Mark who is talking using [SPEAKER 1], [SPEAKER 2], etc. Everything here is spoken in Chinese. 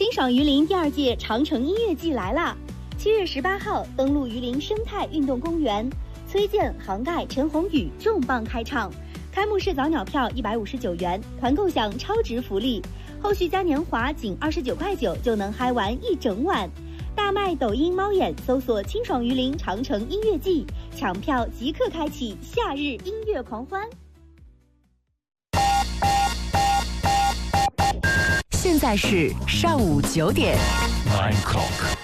[SPEAKER 1] 清爽榆林第2届长城音乐季来啦！7月18号登陆榆林生态运动公园，崔健、杭盖、陈鸿宇重磅开唱。开幕式早鸟票159元，团购享超值福利，后续嘉年华仅29.9块就能嗨完一整晚。大麦抖音猫眼搜索清爽榆林长城音乐季，抢票即刻开启夏日音乐狂欢。
[SPEAKER 2] 现在是上午9点。
[SPEAKER 3] 9 o'clock。